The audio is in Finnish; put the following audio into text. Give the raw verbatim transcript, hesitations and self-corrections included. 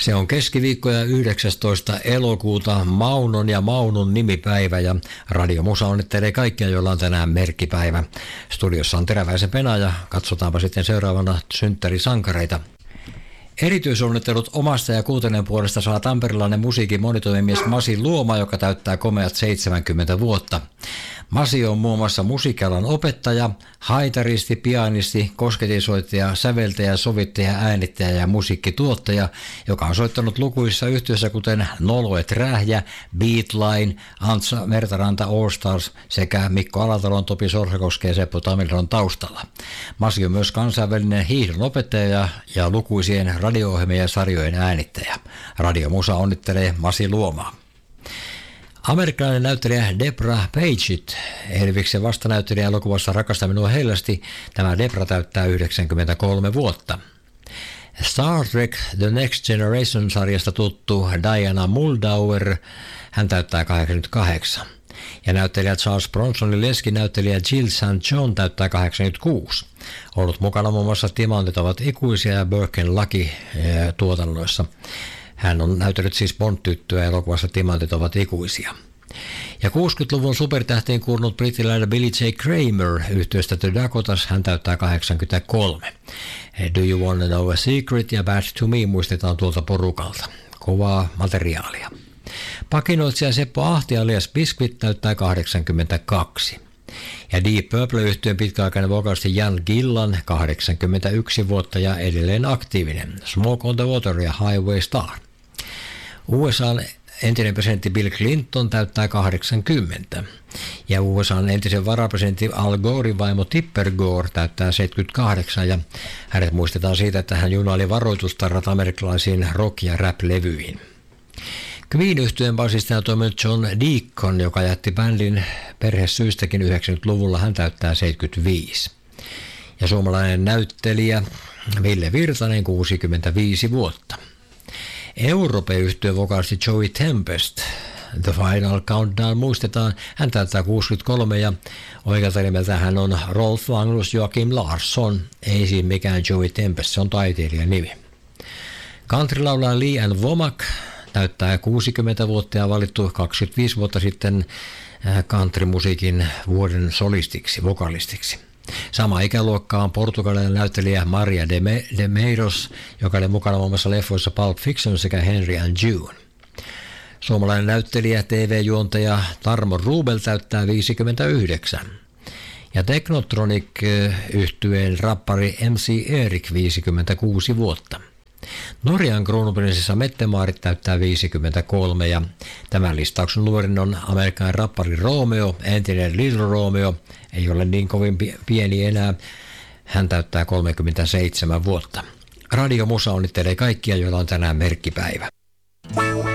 Se on keskiviikko ja yhdeksästoista elokuuta, Maunon ja Maunun nimipäivä, ja Radio Musa onnittelee kaikkia, joilla on tänään merkkipäivä. Studiossa on Teräväisen Pena ja katsotaanpa sitten seuraavana synttärisankareita. Erityisonnittelut omasta ja kuutenen puolesta saa tamperilainen musiikin monitoimimies Masi Luoma, joka täyttää komeat seitsemänkymmentä vuotta. Masi on muun muassa musiikkialan opettaja, haitaristi, pianisti, kosketinsoittaja, säveltäjä, sovittaja, äänittäjä ja musiikkituottaja, joka on soittanut lukuisissa yhtiöissä kuten Noloet Rähjä, Beatline, Antsa Mertaranta All Stars sekä Mikko Alatalon, Topi Sorsakoski ja Seppo Tamilron taustalla. Masi on myös kansainvälinen hiihdon opettaja ja lukuisien radio-ohjelmien ja sarjojen äänittäjä. Radio Musa onnittelee Masi Luomaa. Amerikkalainen näyttelijä Debra Pageit, Elviksen vastanäyttelijä elokuvassa Rakasta minua hellästi, tämä Debra täyttää yhdeksänkymmentäkolme vuotta. Star Trek The Next Generation-sarjasta tuttu Diana Muldaur, hän täyttää kahdeksankymmentäkahdeksan. Ja näyttelijä Charles Bronsonin leskinäyttelijä Jill Saint John täyttää kahdeksankymmentäkuusi. Ollut mukana muun muassa Timantit ovat ikuisia ja Birken Lucky tuotannoissa. Hän on näytellyt siis Bond-tyttöä elokuvassa Timantit ovat ikuisia. Ja kuusikymmentäluvun supertähtiin kuulunut brittiläinen Billy J. Kramer yhtyeestä The Dakotas, hän täyttää kahdeksankymmentäkolme. Do You Wanna Know a Secret ja Bad to Me muistetaan tuolta porukalta. Kovaa materiaalia. Pakinoitsija Seppo Ahti alias Biscuit täyttää kahdeksankymmentäkaksi. Ja Deep Purple-yhtyön pitkäaikainen vokalisti Jan Gillan, kahdeksankymmentäyksi vuotta ja edelleen aktiivinen. Smoke on the Water ja Highway Star. U S A:n entinen presidentti Bill Clinton täyttää kahdeksankymmentä. Ja U S A:n entisen varapresidentti Al Goren vaimo Tipper Gore täyttää seitsemänkymmentäkahdeksan. Ja hänet muistetaan siitä, että hän junaili varoitustarrat amerikkalaisiin rock- ja rap-levyihin. Queen-yhtyeen basistina toiminut John Deacon, joka jätti bändin perhesyystäkin yhdeksänkymmentäluvulla, hän täyttää seitsemänkymmentäviisi. Ja suomalainen näyttelijä Ville Virtanen kuusikymmentäviisi vuotta. Europe-yhtyeen vokalisti Joey Tempest, The Final Countdown muistetaan, hän täyttää kuusikymmentäkolme ja oikealta nimeltä hän on Rolf Magnus Joachim Larsson, ei siinä mikään Joey Tempest, se on taiteilijan nimi. Countrylaulaja Lee Ann Womack täyttää kuusikymmentä vuotta ja valittu kaksikymmentäviisi vuotta sitten countrymusiikin vuoden solistiksi, vokalistiksi. Sama ikäluokka on portugalilainen näyttelijä Maria de, Me- de Meiros, joka oli mukana muun muassa leffoissa Pulp Fiction sekä Henry and June. Suomalainen näyttelijä, T V-juontaja Tarmo Rubel täyttää viisikymmentäyhdeksän. Ja Technotronic-yhtyeen rappari M C Erik viisikymmentäkuusi vuotta. Norjan kruununprinsessa Mette-Maarit täyttää viisikymmentäkolme ja tämän listauksen nuorin on amerikkalainen rappari Romeo, entinen Little Romeo, ei ole niin kovin pieni enää, hän täyttää kolmekymmentäseitsemän vuotta. Radio Musa onnittelee kaikkia, joilla on tänään merkkipäivä.